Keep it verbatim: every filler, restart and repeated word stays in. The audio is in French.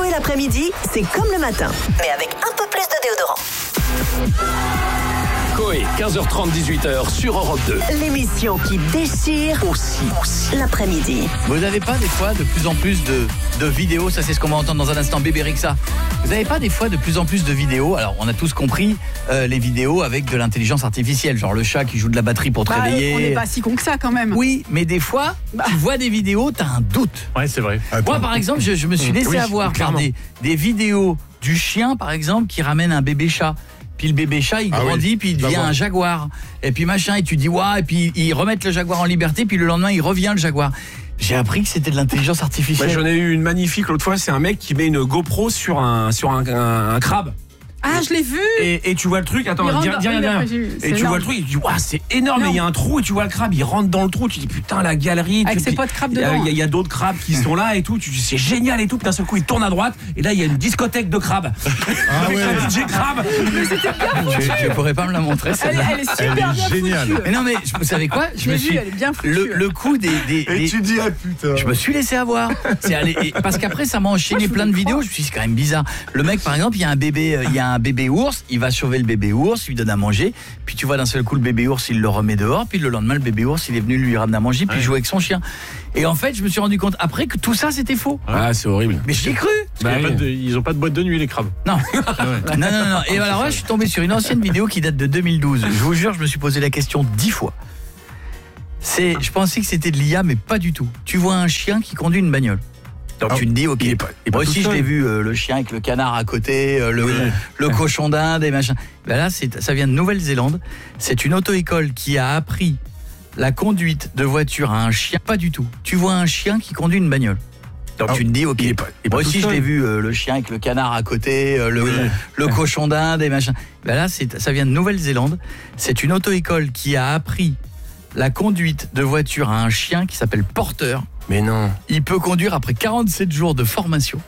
Coé l'après-midi, c'est comme le matin, mais avec un peu plus de déodorant. Coé, quinze heures trente, dix-huit heures sur Europe deux. L'émission qui déchire Aussi, aussi. l'après-midi. Vous n'avez pas des fois de plus en plus de, de vidéos, ça c'est ce qu'on va entendre dans un instant, Bébé Rexha. Vous n'avez pas des fois de plus en plus de vidéos, alors on a tous compris euh, les vidéos avec de l'intelligence artificielle, genre le chat qui joue de la batterie pour te Bah, réveiller. on n'est pas si con que ça quand même. Oui, mais des fois, Bah. tu vois des vidéos, t'as un doute. Ouais, c'est vrai. Moi par exemple, je, je me suis laissé Oui, avoir par clairement. des, des vidéos du chien par exemple qui ramène un bébé chat. Puis le bébé chat, il Ah grandit, oui, puis il devient d'accord. un jaguar. Et puis machin, et tu dis, waouh, et puis ils remettent le jaguar en liberté, puis le lendemain, il revient le jaguar. J'ai appris que c'était de l'intelligence artificielle. Moi, j'en ai eu une magnifique l'autre fois, c'est un mec qui met une GoPro sur un, sur un, un, un crabe. Ah, je l'ai vu. Et, et tu vois le truc, attends, Il rentre dis dans- dis rien, oui, dis rien. d'accord, j'ai vu. C'est Et tu énorme. vois le truc, et tu dis, waouh, c'est énorme, Non. et il y a un trou, et tu vois le crabe, il rentre dans le trou, tu dis, putain, la galerie. Avec tu- ses puis potes crabes il y a- dedans. Il y a, il y a d'autres crabes qui sont là et tout, tu dis, c'est génial et tout, puis d'un seul coup, il tourne à droite, et là, il y a une discothèque de crabes. Ah Avec ouais. un D J crabe. Je, je pourrais pas me la montrer, Elle, celle-là. elle est super Elle est bien géniale. foutue. Mais non, mais vous savez quoi? Je Je l'ai me vu, suis elle est bien foutue. le, le coup des, des, Et des- tu dis, ah putain. je me suis laissé avoir. C'est allé- et- parce qu'après ça m'a enchaîné Moi, je plein de vous vidéos. crois. Je me suis dit c'est quand même bizarre. Le mec par exemple, il y a un bébé, euh, il y a un bébé ours, il va sauver le bébé ours, il lui donne à manger. Puis tu vois d'un seul coup le bébé ours, il le remet dehors. Puis le lendemain le bébé ours, il est venu lui ramener à manger, puis Ouais. jouer avec son chien. Et en fait, je me suis rendu compte après que tout ça c'était faux. Ah, c'est horrible. Mais j'y ai cru. Bah Il y a oui. pas de- ils ont pas de boîte de nuit, les crabes. Non. non, non, non, non. Et alors là, je suis tombé sur une ancienne vidéo qui date de deux mille douze. Je vous jure, je me suis posé la question dix fois. C'est, je pensais que c'était de l'I A, mais pas du tout. Tu vois un chien qui conduit une bagnole. Donc Ah, tu te dis, ok, il est pas- il est pas moi tout aussi je seul. l'ai vu, euh, le chien avec le canard à côté, euh, le, Oui. le cochon d'Inde et machin. Ben là, c'est, ça vient de Nouvelle-Zélande. C'est une auto-école qui a appris la conduite de voiture à un chien. Pas du tout. Tu vois un chien qui conduit une bagnole. Donc Ah, tu te dis, ok, il est pas- il est pas moi tout aussi je seul. l'ai vu, euh, le chien avec le canard à côté, euh, le, Oui. le cochon d'Inde et machin. Ben là, c'est, ça vient de Nouvelle-Zélande. C'est une auto-école qui a appris la conduite de voiture à un chien qui s'appelle Porter. Mais non. Il peut conduire après quarante-sept jours de formation.